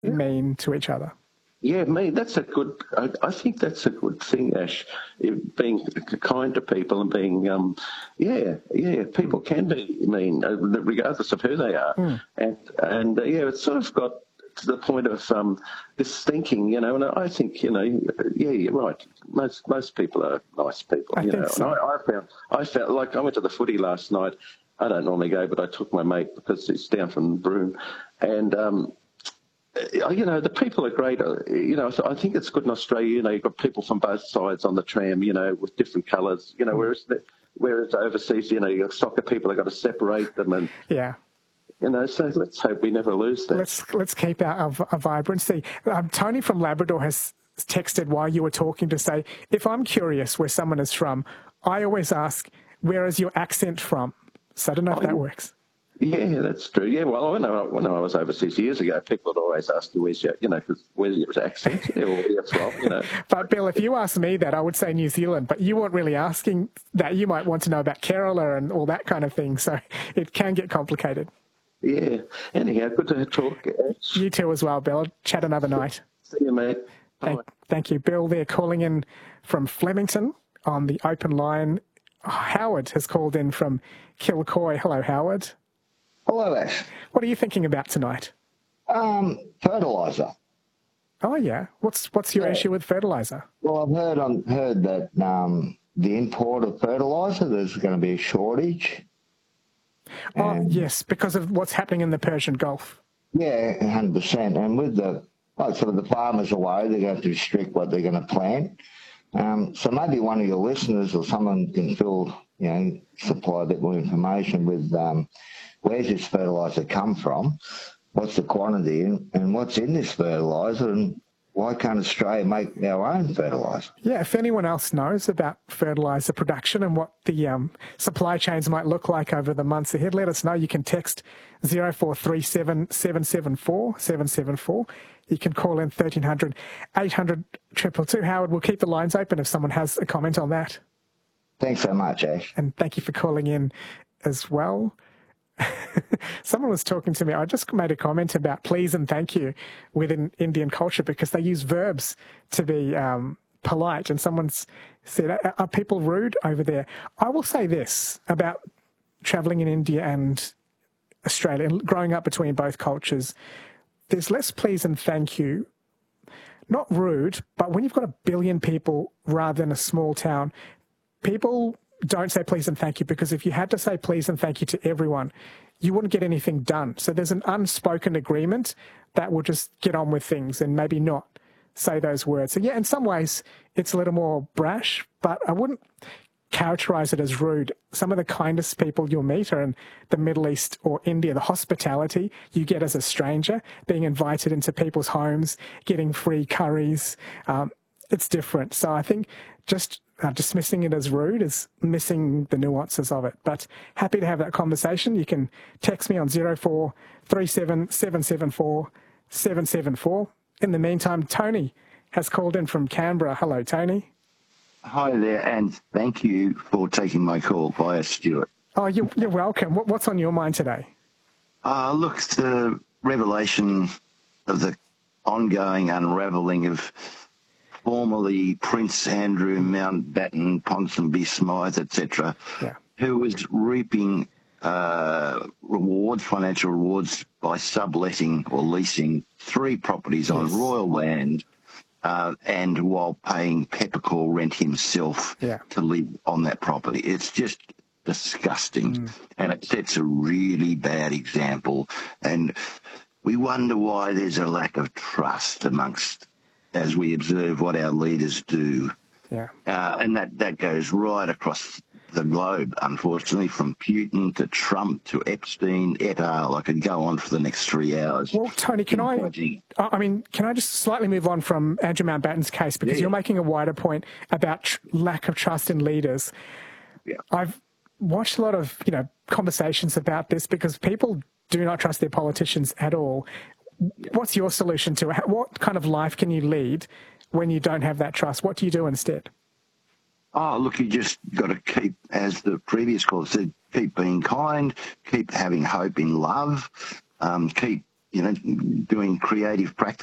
mean to each other. Yeah, that's a good. I think that's a good thing, Ash. Being kind to people and being, people can be mean regardless of who they are, and it's sort of got to the point of this thinking, and I think you're right. Most people are nice people, I think so. And I felt like I went to the footy last night. I don't normally go, but I took my mate because he's down from Broome, and. The people are great. I think it's good in Australia. You've got people from both sides on the tram, with different colours. Whereas overseas, you've got soccer people. They've got to separate them, and so let's hope we never lose that. Let's keep our vibrancy. Tony from Labrador has texted while you were talking to say, if I'm curious where someone is from, I always ask, where is your accent from? So I don't know if that works. Yeah, that's true. Yeah, well, when I was overseas years ago, people would always ask you, where's your accent? Or where you're from, But Bill, if you asked me that, I would say New Zealand. But you weren't really asking that. You might want to know about Kerala and all that kind of thing. So it can get complicated. Yeah. Anyhow, good to talk. You too as well, Bill. Chat another night. See you, mate. Thank you, Bill. They're calling in from Flemington on the open line. Howard has called in from Kilcoy. Hello, Howard. Hello, Ash. What are you thinking about tonight? Fertiliser. Oh, yeah. What's your issue with fertiliser? Well, I've heard that the import of fertiliser, there's going to be a shortage. Oh, yes, because of what's happening in the Persian Gulf. Yeah, 100%. And with the farmers away, they're going to restrict what they're going to plant. So maybe one of your listeners or someone can supply a bit more information with where's this fertiliser come from, what's the quantity, and what's in this fertiliser, and why can't Australia make our own fertiliser? Yeah, if anyone else knows about fertiliser production and what the supply chains might look like over the months ahead, let us know. You can text 0437 774 774. You can call in 1300 800 222. Howard, we'll keep the lines open if someone has a comment on that. Thanks so much, Ash. And thank you for calling in as well. Someone was talking to me. I just made a comment about please and thank you within Indian culture because they use verbs to be polite. And someone's said, are people rude over there? I will say this about travelling in India and Australia and growing up between both cultures. There's less please and thank you. Not rude, but when you've got 1 billion people rather than a small town, people don't say please and thank you because if you had to say please and thank you to everyone, you wouldn't get anything done. So there's an unspoken agreement that will just get on with things and maybe not say those words. So yeah, in some ways it's a little more brash, but I wouldn't characterize it as rude. Some of the kindest people you'll meet are in the Middle East or India. The hospitality you get as a stranger, being invited into people's homes, getting free curries, it's different. So I think just dismissing it as rude is missing the nuances of it. But happy to have that conversation. You can text me on 0437 774 774. In the meantime, Tony has called in from Canberra. Hello, Tony. Hi there, and thank you for taking my call via Stuart. Oh, you're welcome. What's on your mind today? Look, the revelation of the ongoing unravelling of formerly Prince Andrew, Mountbatten, Ponsonby, Smythe, etc., who was reaping financial rewards by subletting or leasing 3 properties on royal land and while paying peppercorn rent himself to live on that property. It's just disgusting. And it sets a really bad example. And we wonder why there's a lack of trust amongst, as we observe what our leaders do. And that goes right across the globe, unfortunately, from Putin to Trump to Epstein, et al. I could go on for the next 3 hours. Well, Tony, can I just slightly move on from Andrew Mountbatten's case because you're making a wider point about lack of trust in leaders. I've watched a lot of, conversations about this because people do not trust their politicians at all. What's your solution to it? What kind of life can you lead when you don't have that trust? What do you do instead? Oh, look, you just got to keep, as the previous caller said, keep being kind, keep having hope in love, keep doing creative practice.